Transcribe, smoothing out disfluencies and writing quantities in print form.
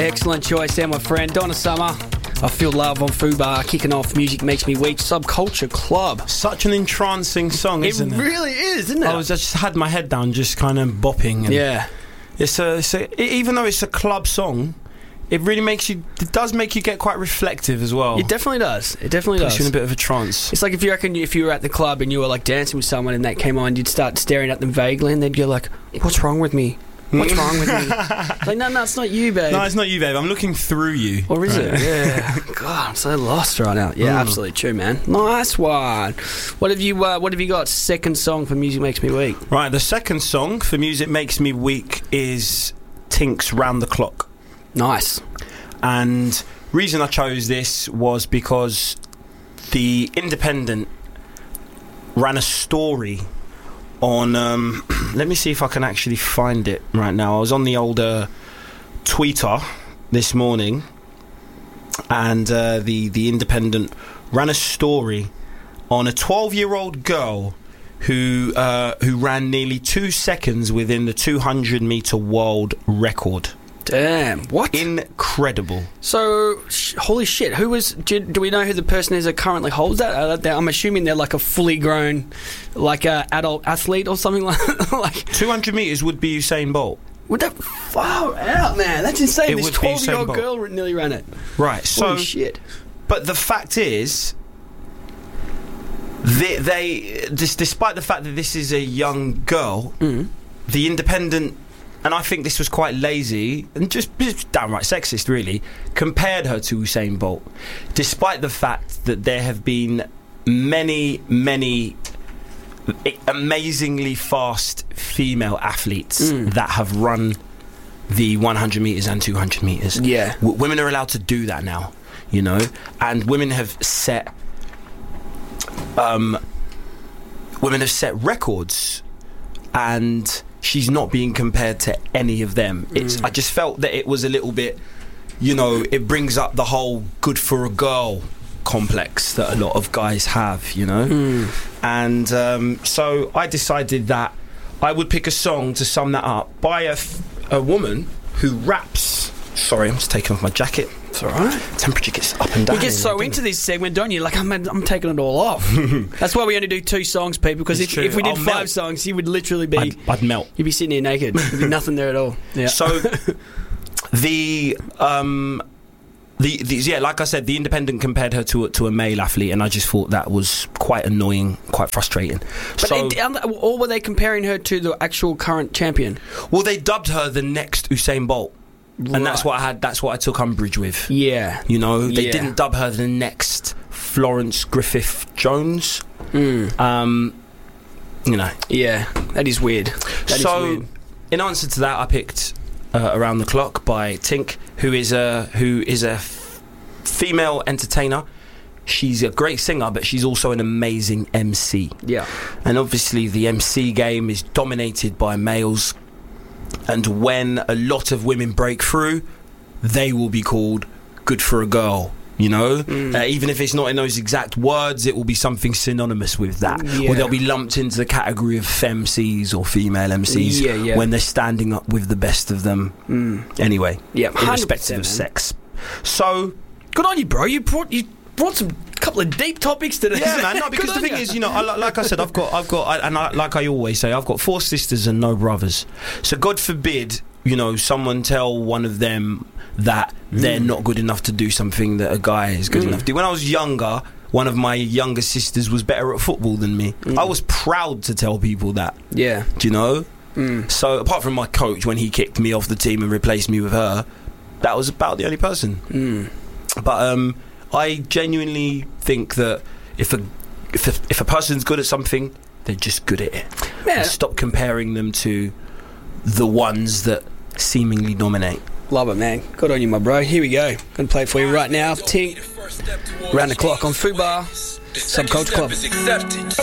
Excellent choice there, my friend. Donna Summer. I Feel Love on Fubar, kicking off Music Makes Me Weak, Subculture Club. Such an entrancing song, isn't it? It really is, isn't it? I just had my head down, just kind of bopping. And yeah. Even though it's a club song, it does make you get quite reflective as well. It definitely does. It definitely does. Puts you in a bit of a trance. It's like if you were at the club and you were like dancing with someone and that came on, you'd start staring at them vaguely and they'd go like, "What's wrong with me? What's wrong with me?" It's like, no, it's not you, babe. No, it's not you, babe. I'm looking through you. Or is it? Yeah. God, I'm so lost right now. Yeah, absolutely true, man. Nice one. What have you got? Second song for Music Makes Me Weak. Right, the second song for Music Makes Me Weak is Tink's Round the Clock. Nice. And reason I chose this was because the Independent ran a story on let me see if I can actually find it right now. I was on the older Twitter this morning, and the Independent ran a story on a 12-year-old girl who ran nearly 2 seconds within the 200-meter world record. Damn, what? Incredible. So, holy shit, do we know who the person is that currently holds that? I'm assuming they're like a fully grown, like adult athlete or something like 200 metres would be Usain Bolt. Would that far out, man? That's insane. This 12-year-old girl nearly ran it. Right, so... Holy shit. But the fact is, despite the fact that this is a young girl, the Independent... and I think this was quite lazy and just downright sexist, really, compared her to Usain Bolt, despite the fact that there have been many, many amazingly fast female athletes that have run the 100 metres and 200 metres. Yeah. Women are allowed to do that now, you know, and women have set records, and she's not being compared to any of them. I just felt that it was a little bit, you know, it brings up the whole good for a girl complex that a lot of guys have, you know. And so I decided that I would pick a song to sum that up by a woman who raps. Sorry, I'm just taking off my jacket. It's alright. Temperature gets up and down. You get so into this segment, don't you? Like, I'm taking it all off. That's why we only do 2 songs, people, because if we did 5 songs, you would literally be... I'd melt. You'd be sitting here naked. There'd be nothing there at all. Yeah. So, like I said, the Independent compared her to a male athlete, and I just thought that was quite annoying, quite frustrating. Or were they comparing her to the actual current champion? Well, they dubbed her the next Usain Bolt. Right. And that's what I took umbrage with. Yeah. You know, they didn't dub her the next Florence Griffith Jones. You know. Yeah, that is weird. So, in answer to that, I picked Around the Clock by Tink, who is a female entertainer. She's a great singer, but she's also an amazing MC. Yeah. And obviously the MC game is dominated by males. And when a lot of women break through, they will be called good for a girl, you know? Even if it's not in those exact words, it will be something synonymous with that. Or they'll be lumped into the category of femcs or female MCs when they're standing up with the best of them. Anyway, irrespective of sex. So, good on you, bro. You brought some couple of deep topics today. Yeah, man. No, because the thing is, you know, like I said, I've got, like I always say, I've got 4 sisters and no brothers. So God forbid, you know, someone tell one of them that they're not good enough to do something that a guy is good enough to do. When I was younger, one of my younger sisters was better at football than me. I was proud to tell people that. Yeah. Do you know? So apart from my coach, when he kicked me off the team and replaced me with her, that was about the only person. But I genuinely think that if a person's good at something, they're just good at it. Yeah. And stop comparing them to the ones that seemingly dominate. Love it, man. Good on you, my bro. Here we go. Gonna play it for you right now. Tink, Round the Clock on Fubar, Subculture Club.